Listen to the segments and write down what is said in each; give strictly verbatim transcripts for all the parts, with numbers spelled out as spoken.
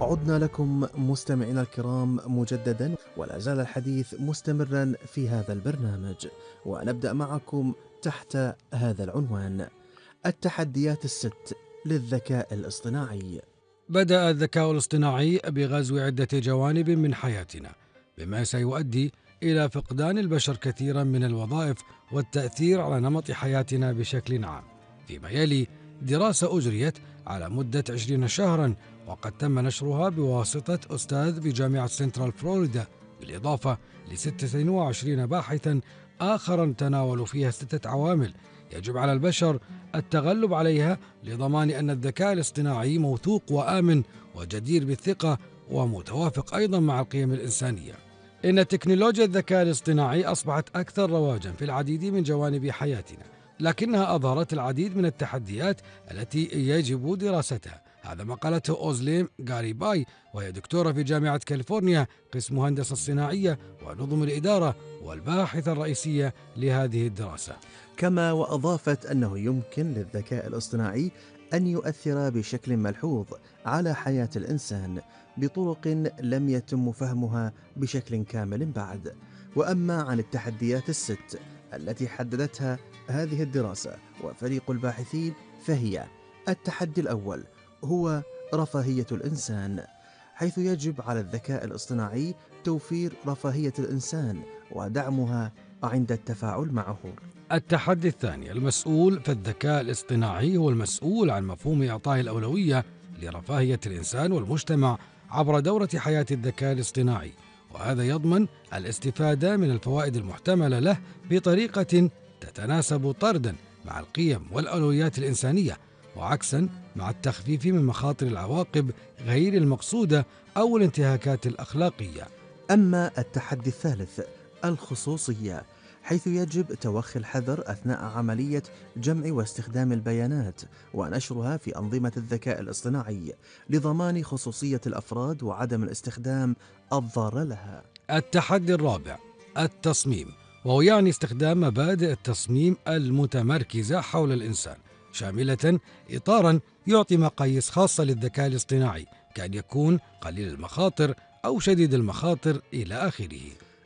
عدنا لكم مستمعينا الكرام مجددا، ولا زال الحديث مستمرا في هذا البرنامج، ونبدأ معكم تحت هذا العنوان: التحديات الست للذكاء الاصطناعي. بدأ الذكاء الاصطناعي بغزو عدة جوانب من حياتنا، بما سيؤدي إلى فقدان البشر كثيرا من الوظائف والتأثير على نمط حياتنا بشكل عام. فيما يلي دراسة أجريت على مدة عشرين شهرا، وقد تم نشرها بواسطة أستاذ بجامعة سنترال فلوريدا، بالإضافة ل ستة وعشرين باحثا آخرا تناولوا فيها ستة عوامل يجب على البشر التغلب عليها لضمان أن الذكاء الاصطناعي موثوق وآمن وجدير بالثقة ومتوافق أيضا مع القيم الإنسانية. إن تكنولوجيا الذكاء الاصطناعي أصبحت أكثر رواجا في العديد من جوانب حياتنا، لكنها أظهرت العديد من التحديات التي يجب دراستها. هذا ما قالته أوزليم غاريباي، وهي دكتورة في جامعة كاليفورنيا قسم هندسة الصناعية ونظم الإدارة، والباحثة الرئيسية لهذه الدراسة. كما وأضافت أنه يمكن للذكاء الاصطناعي أن يؤثر بشكل ملحوظ على حياة الإنسان بطرق لم يتم فهمها بشكل كامل بعد. وأما عن التحديات الست التي حددتها هذه الدراسة وفريق الباحثين، فهي: التحدي الأول هو رفاهية الإنسان، حيث يجب على الذكاء الاصطناعي توفير رفاهية الإنسان ودعمها عند التفاعل معه. التحدي الثاني المسؤول، فالذكاء الاصطناعي هو المسؤول عن مفهوم إعطاء الأولوية لرفاهية الإنسان والمجتمع عبر دورة حياة الذكاء الاصطناعي، وهذا يضمن الاستفادة من الفوائد المحتملة له بطريقة تتناسب طردا مع القيم والأولويات الإنسانية، وعكسا مع التخفيف من مخاطر العواقب غير المقصودة أو الانتهاكات الأخلاقية. أما التحدي الثالث الخصوصية، حيث يجب توخي الحذر أثناء عملية جمع واستخدام البيانات ونشرها في أنظمة الذكاء الاصطناعي لضمان خصوصية الأفراد وعدم الاستخدام الضار لها. التحدي الرابع التصميم، وهو يعني استخدام مبادئ التصميم المتمركزة حول الإنسان، شاملة إطارا يعطي مقاييس خاصة للذكاء الاصطناعي، كأن يكون قليل المخاطر أو شديد المخاطر إلى آخره.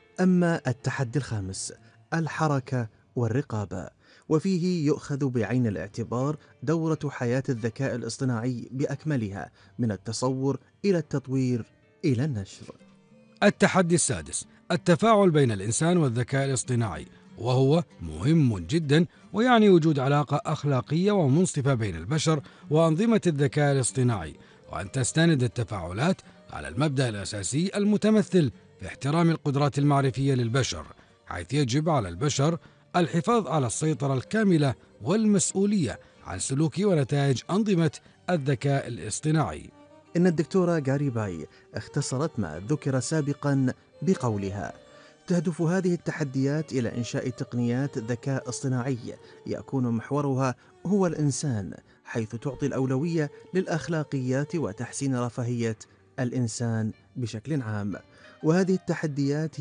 أما التحدي الخامس الحركة والرقابة، وفيه يؤخذ بعين الاعتبار دورة حياة الذكاء الاصطناعي بأكملها، من التصور إلى التطوير إلى النشر. التحدي السادس التفاعل بين الإنسان والذكاء الاصطناعي، وهو مهم جدا، ويعني وجود علاقة أخلاقية ومنصفة بين البشر وأنظمة الذكاء الاصطناعي، وأن تستند التفاعلات على المبدأ الأساسي المتمثل في احترام القدرات المعرفية للبشر، حيث يجب على البشر الحفاظ على السيطرة الكاملة والمسؤولية عن سلوك ونتائج أنظمة الذكاء الاصطناعي. إن الدكتورة غاريباي اختصرت ما ذكر سابقا بقولها: تهدف هذه التحديات إلى إنشاء تقنيات ذكاء اصطناعي يكون محورها هو الإنسان، حيث تعطي الأولوية للأخلاقيات وتحسين رفاهية الإنسان بشكل عام. وهذه التحديات